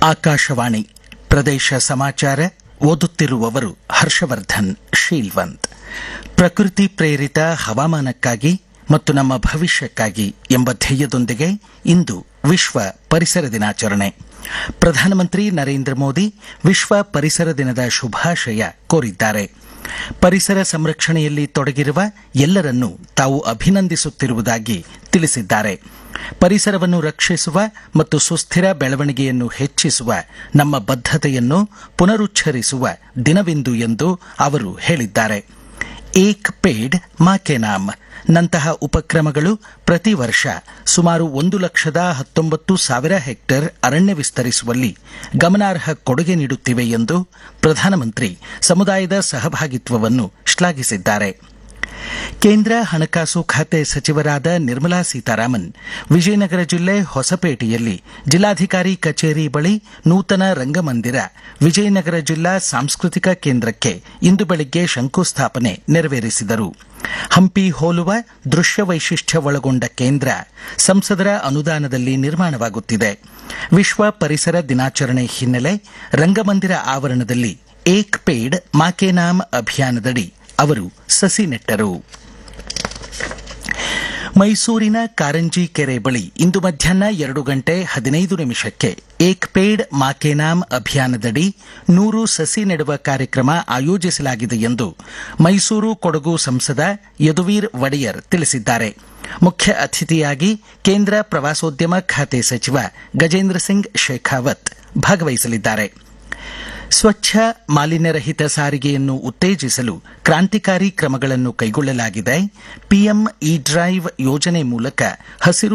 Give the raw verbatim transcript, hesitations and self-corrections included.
ಆಕಾಶವಾಣಿ ಪ್ರದೇಶ ಸಮಾಚಾರ ಓದುತ್ತಿರುವವರು ಹರ್ಷವರ್ಧನ್ ಶೀಲ್ವಂತ್. ಪ್ರಕೃತಿ ಪ್ರೇರಿತ ಹವಾಮಾನಕ್ಕಾಗಿ ಮತ್ತು ನಮ್ಮ ಭವಿಷ್ಯಕ್ಕಾಗಿ ಎಂಬ ಧ್ಯೇಯದೊಂದಿಗೆ ಇಂದು ವಿಶ್ವ ಪರಿಸರ ದಿನಾಚರಣೆ. ಪ್ರಧಾನಮಂತ್ರಿ ನರೇಂದ್ರ ಮೋದಿ ವಿಶ್ವ ಪರಿಸರ ದಿನದ ಶುಭಾಶಯ ಕೋರಿದ್ದಾರೆ. ಪರಿಸರ ಸಂರಕ್ಷಣೆಯಲ್ಲಿ ತೊಡಗಿರುವ ಎಲ್ಲರನ್ನೂ ತಾವು ಅಭಿನಂದಿಸುತ್ತಿರುವುದಾಗಿ ತಿಳಿಸಿದ್ದಾರೆ. ಪರಿಸರವನ್ನು ರಕ್ಷಿಸುವ ಮತ್ತು ಸುಸ್ಥಿರ ಬೆಳವಣಿಗೆಯನ್ನು ಹೆಚ್ಚಿಸುವ ನಮ್ಮ ಬದ್ಧತೆಯನ್ನು ಪುನರುಚ್ಚರಿಸುವ ದಿನವಿಂದು ಎಂದು ಅವರು ಹೇಳಿದ್ದಾರೆ. ಏಕ್ ಪೇಡ್ ಮಾ ಕೆ ನಾಮ್ ನಂತಹ ಉಪಕ್ರಮಗಳು ಪ್ರತಿ ವರ್ಷ ಸುಮಾರು ಒಂದು ಲಕ್ಷದ ಹತ್ತೊಂಬತ್ತು ಸಾವಿರ ಹೆಕ್ಟೇರ್ ಅರಣ್ಯ ವಿಸ್ತರಿಸುವಲ್ಲಿ ಗಮನಾರ್ಹ ಕೊಡುಗೆ ನೀಡುತ್ತಿವೆ ಎಂದು ಪ್ರಧಾನಮಂತ್ರಿ ಸಮುದಾಯದ ಸಹಭಾಗಿತ್ವವನ್ನು ಶ್ಲಾಘಿಸಿದ್ದಾರೆ. ಕೇಂದ್ರ ಹಣಕಾಸು ಖಾತೆ ಸಚಿವರಾದ ನಿರ್ಮಲಾ ಸೀತಾರಾಮನ್ ವಿಜಯನಗರ ಜಿಲ್ಲೆ ಹೊಸಪೇಟೆಯಲ್ಲಿ ಜಿಲ್ಲಾಧಿಕಾರಿ ಕಚೇರಿ ಬಳಿ ನೂತನ ರಂಗಮಂದಿರ ವಿಜಯನಗರ ಜಿಲ್ಲಾ ಸಾಂಸ್ಕೃತಿಕ ಕೇಂದ್ರಕ್ಕೆ ಇಂದು ಬೆಳಗ್ಗೆ ಶಂಕುಸ್ಥಾಪನೆ ನೆರವೇರಿಸಿದರು. ಹಂಪಿ ಹೋಲುವ ದೃಶ್ಯ ವೈಶಿಷ್ಟ್ಯ ಒಳಗೊಂಡ ಕೇಂದ್ರ ಸಂಸದರ ಅನುದಾನದಲ್ಲಿ ನಿರ್ಮಾಣವಾಗುತ್ತಿದೆ. ವಿಶ್ವ ಪರಿಸರ ದಿನಾಚರಣೆ ಹಿನ್ನೆಲೆ ರಂಗಮಂದಿರ ಆವರಣದಲ್ಲಿ ಏಕ್ ಪೇಡ್ ಮಾ ಕೆ ನಾಮ್ ಅಭಿಯಾನದಡಿ ಅವರು ಸಸಿ ನೆಟ್ಟರು. ಮೈಸೂರಿನ ಕಾರಂಜಿ ಕೆರೆ ಬಳಿ ಇಂದು ಮಧ್ಯಾಹ್ನ ಎರಡು ಗಂಟೆ ಹದಿನೈದು ನಿಮಿಷಕ್ಕೆ ಏಕ್ ಪೇಡ್ ಮಾ ಕೆ ನಾಮ್ ಅಭಿಯಾನದಡಿ ನೂರು ಸಸಿ ನೆಡುವ ಕಾರ್ಯಕ್ರಮ ಆಯೋಜಿಸಲಾಗಿದೆ ಎಂದು ಮೈಸೂರು ಕೊಡಗು ಸಂಸದ ಯದುವೀರ್ ಒಡೆಯರ್ ತಿಳಿಸಿದ್ದಾರೆ. ಮುಖ್ಯ ಅತಿಥಿಯಾಗಿ ಕೇಂದ್ರ ಪ್ರವಾಸೋದ್ಯಮ ಖಾತೆ ಸಚಿವ ಗಜೇಂದ್ರ ಸಿಂಗ್ ಶೇಖಾವತ್ ಭಾಗವಹಿಸಲಿದ್ದಾರೆ. ಸ್ವಚ್ಛ ಮಾಲಿನ್ಯರಹಿತ ಸಾರಿಗೆಯನ್ನು ಉತ್ತೇಜಿಸಲು ಕ್ರಾಂತಿಕಾರಿ ಕ್ರಮಗಳನ್ನು ಕೈಗೊಳ್ಳಲಾಗಿದೆ. ಪಿಎಂ ಇ ಡ್ರೈವ್ ಯೋಜನೆ ಮೂಲಕ ಹಸಿರು